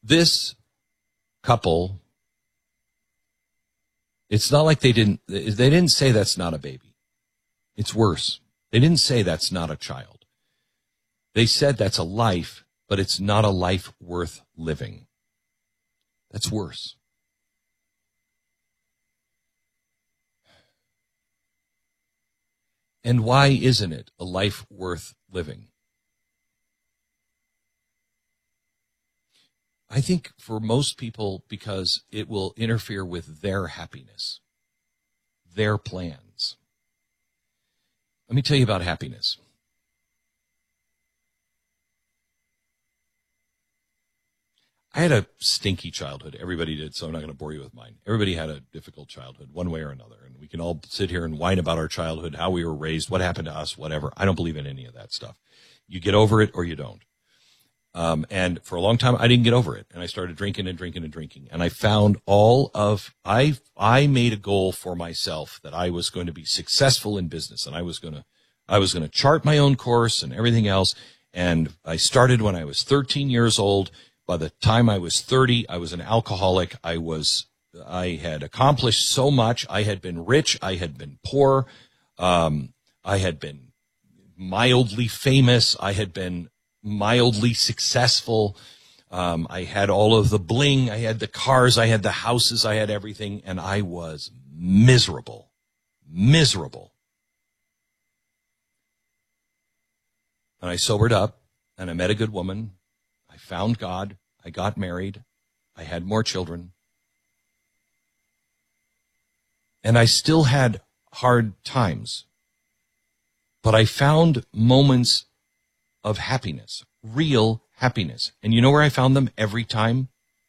this couple, it's not like they didn't say that's not a baby. It's worse. They didn't say that's not a child. They said that's a life, but it's not a life worth living. That's worse. And why isn't it a life worth living? I think for most people, because it will interfere with their happiness, their plans. Let me tell you about happiness. I had a stinky childhood. Everybody did, so I'm not going to bore you with mine. Everybody had a difficult childhood, one way or another. And we can all sit here and whine about our childhood, how we were raised, what happened to us, whatever. I don't believe in any of that stuff. You get over it or you don't. And for a long time, I didn't get over it. And I started drinking and drinking and drinking. And I found I made a goal for myself that I was going to be successful in business. And I was going to chart my own course and everything else. And I started when I was 13 years old. By the time I was 30, I was an alcoholic. I had accomplished so much. I had been rich. I had been poor. I had been mildly famous. I had been mildly successful. I had all of the bling. I had the cars. I had the houses. I had everything. And I was miserable. Miserable. And I sobered up and I met a good woman. I found God. I got married. I had more children. And I still had hard times. But I found moments of happiness, real happiness. And you know where I found them every time?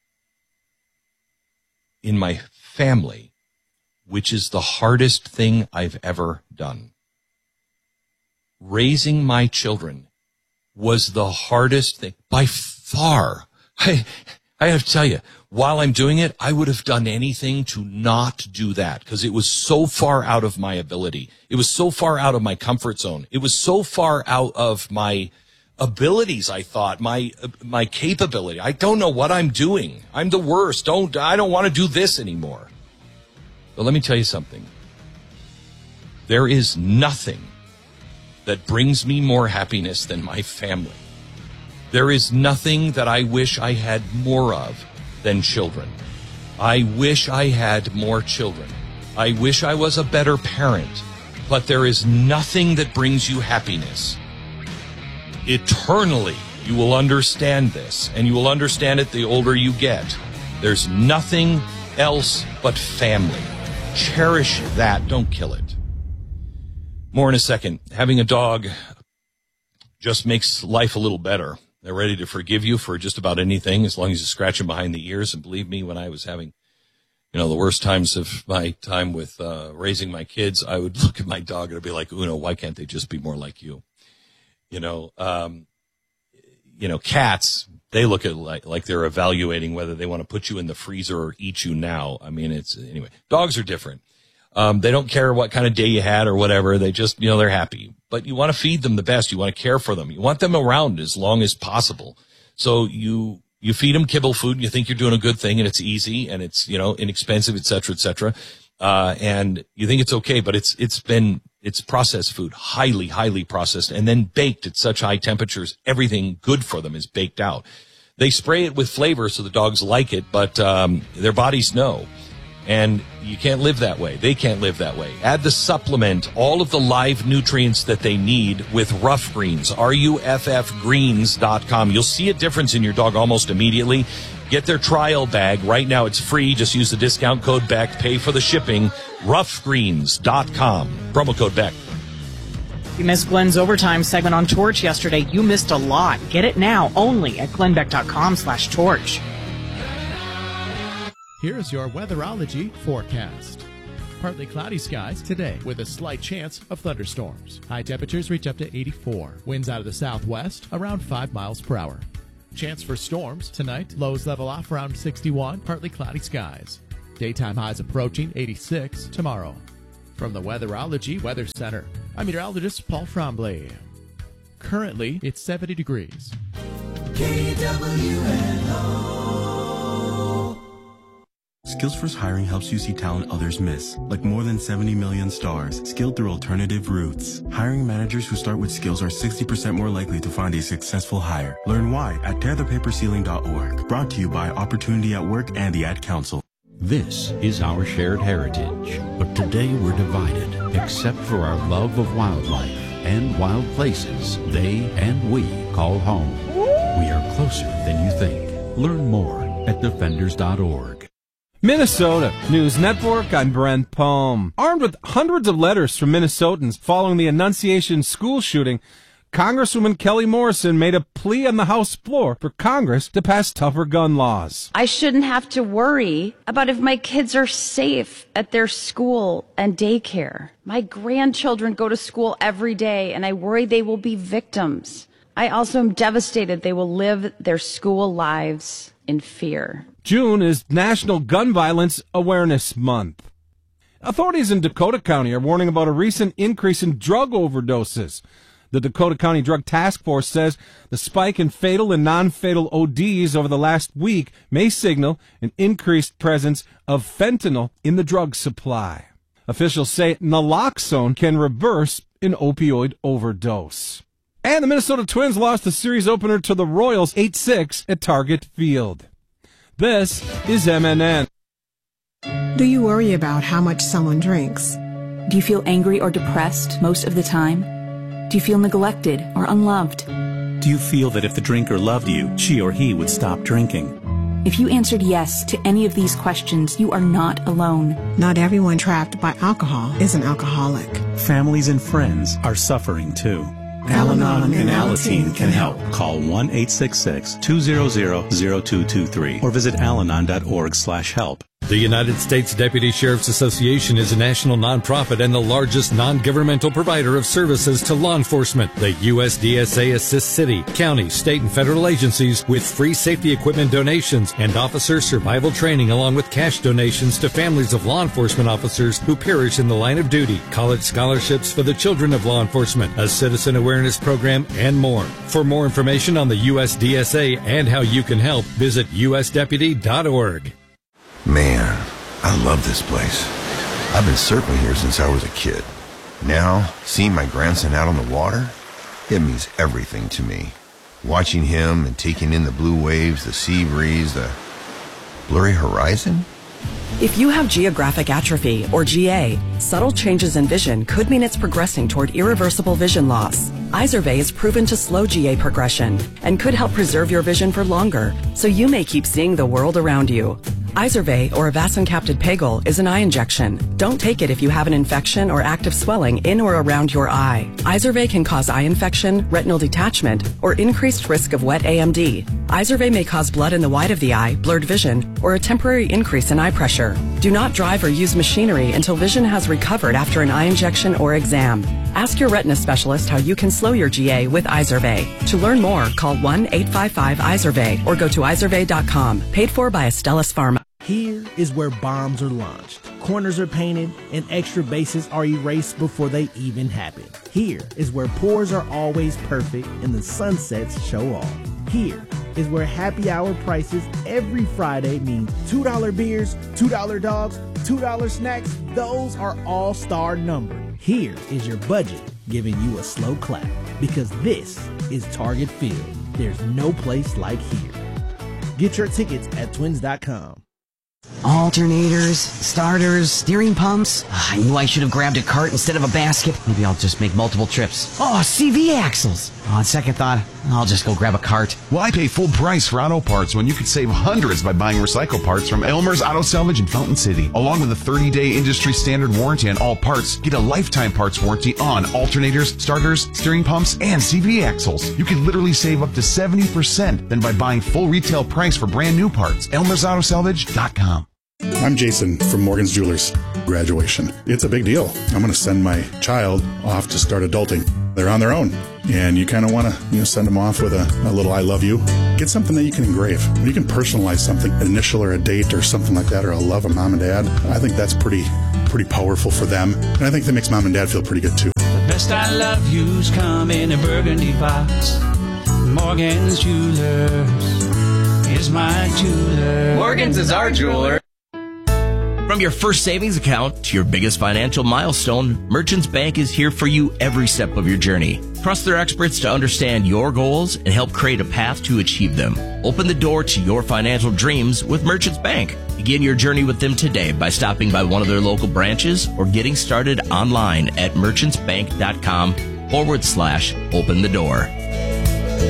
In my family, which is the hardest thing I've ever done. Raising my children was the hardest thing by far. I have to tell you, while I'm doing it, I would have done anything to not do that because it was so far out of my ability. It was so far out of my comfort zone. It was so far out of my abilities, I thought, my capability. I don't know what I'm doing. I'm the worst. I don't want to do this anymore. But let me tell you something. There is nothing that brings me more happiness than my family. There is nothing that I wish I had more of than children. I wish I had more children. I wish I was a better parent. But there is nothing that brings you happiness. Eternally, you will understand this, and you will understand it the older you get. There's nothing else but family. Cherish that. Don't kill it. More in a second. Having a dog just makes life a little better. They're ready to forgive you for just about anything as long as you scratch them behind the ears. And believe me, when I was having, the worst times of my time with raising my kids, I would look at my dog and I'd be like, Uno, why can't they just be more like you? Cats, they look at like they're evaluating whether they want to put you in the freezer or eat you now. I mean, anyway, dogs are different. They don't care what kind of day you had or whatever. They just, they're happy. But you want to feed them the best. You want to care for them. You want them around as long as possible. So you feed them kibble food and you think you're doing a good thing and it's easy and it's, inexpensive, et cetera, et cetera. And you think it's okay, but it's processed food, highly, highly processed and then baked at such high temperatures. Everything good for them is baked out. They spray it with flavor so the dogs like it, but, their bodies know. And you can't live that way. They can't live that way. Add the supplement, all of the live nutrients that they need with Rough Greens, ruffgreens.com. You'll see a difference in your dog almost immediately. Get their trial bag. Right now it's free. Just use the discount code BECK. Pay for the shipping. ruffgreens.com. Promo code BECK. You missed Glenn's overtime segment on Torch yesterday. You missed a lot. Get it now only at glennbeck.com/torch. Here's your weatherology forecast. Partly cloudy skies today with a slight chance of thunderstorms. High temperatures reach up to 84. Winds out of the southwest around 5 miles per hour. Chance for storms tonight. Lows level off around 61. Partly cloudy skies. Daytime highs approaching 86 tomorrow. From the Weatherology Weather Center, I'm meteorologist Paul Frombley. Currently, it's 70 degrees. KWNO. Skills First Hiring helps you see talent others miss, like more than 70 million stars, skilled through alternative routes. Hiring managers who start with skills are 60% more likely to find a successful hire. Learn why at tearthepaperceiling.org. Brought to you by Opportunity at Work and the Ad Council. This is our shared heritage, but today we're divided, except for our love of wildlife and wild places they and we call home. We are closer than you think. Learn more at defenders.org. Minnesota News Network, I'm Brent Palm. Armed with hundreds of letters from Minnesotans following the Annunciation school shooting, Congresswoman Kelly Morrison made a plea on the House floor for Congress to pass tougher gun laws. I shouldn't have to worry about if my kids are safe at their school and daycare. My grandchildren go to school every day, and I worry they will be victims. I also am devastated they will live their school lives in fear. June is National Gun Violence Awareness Month. Authorities in Dakota County are warning about a recent increase in drug overdoses. The Dakota County Drug Task Force says the spike in fatal and non-fatal ODs over the last week may signal an increased presence of fentanyl in the drug supply. Officials say naloxone can reverse an opioid overdose. And the Minnesota Twins lost the series opener to the Royals 8-6 at Target Field. This is MNN. Do you worry about how much someone drinks? Do you feel angry or depressed most of the time? Do you feel neglected or unloved? Do you feel that if the drinker loved you, she or he would stop drinking? If you answered yes to any of these questions, you are not alone. Not everyone trapped by alcohol is an alcoholic. Families and friends are suffering too. Al-Anon and Alateen can help. Call 1-866-200-0223 or visit alanon.org/help. The United States Deputy Sheriff's Association is a national nonprofit and the largest non-governmental provider of services to law enforcement. The USDSA assists city, county, state, and federal agencies with free safety equipment donations and officer survival training, along with cash donations to families of law enforcement officers who perish in the line of duty, college scholarships for the children of law enforcement, a citizen awareness program, and more. For more information on the USDSA and how you can help, visit usdeputy.org. Man, I love this place. I've been surfing here since I was a kid. Now, seeing my grandson out on the water, it means everything to me. Watching him and taking in the blue waves, the sea breeze, the blurry horizon. If you have geographic atrophy, or GA, subtle changes in vision could mean it's progressing toward irreversible vision loss. Izervay is proven to slow GA progression and could help preserve your vision for longer, so you may keep seeing the world around you. Izervay, or avacincaptad pegol, is an eye injection. Don't take it if you have an infection or active swelling in or around your eye. Izervay can cause eye infection, retinal detachment, or increased risk of wet AMD. Izervay may cause blood in the white of the eye, blurred vision, or a temporary increase in eye pressure. Do not drive or use machinery until vision has recovered after an eye injection or exam. Ask your retina specialist how you can slow your GA with Izervay. To learn more, call 1-855-IZERVAY or go to izervay.com. Paid for by Astellas Pharma. Here is where bombs are launched, corners are painted, and extra bases are erased before they even happen. Here is where pours are always perfect and the sunsets show off. Here is where happy hour prices every Friday mean $2 beers, $2 dogs, $2 snacks. Those are all-star numbered. Here is your budget giving you a slow clap, because this is Target Field. There's no place like here. Get your tickets at twins.com. Alternators, starters, steering pumps. I knew I should have grabbed a cart instead of a basket. Maybe I'll just make multiple trips. Oh, CV axles. On second thought, I'll just go grab a cart. Why pay full price for auto parts when you could save hundreds by buying recycle parts from Elmer's Auto Salvage in Fountain City? Along with a 30-day industry standard warranty on all parts, get a lifetime parts warranty on alternators, starters, steering pumps, and CV axles. You can literally save up to 70% than by buying full retail price for brand new parts. Elmer'sAutoSalvage.com. I'm Jason from Morgan's Jewelers. Graduation. It's a big deal. I'm going to send my child off to start adulting. They're on their own. And you kind of want to send them off with a little I love you. Get something that you can engrave. You can personalize something, an initial or a date or something like that, or a love of mom and dad. I think that's pretty powerful for them. And I think that makes mom and dad feel pretty good too. The best I love you's come in a burgundy box. Morgan's Jewelers is my jeweler. Morgan's is our jeweler. From your first savings account to your biggest financial milestone, Merchants Bank is here for you every step of your journey. Trust their experts to understand your goals and help create a path to achieve them. Open the door to your financial dreams with Merchants Bank. Begin your journey with them today by stopping by one of their local branches or getting started online at merchantsbank.com/open the door.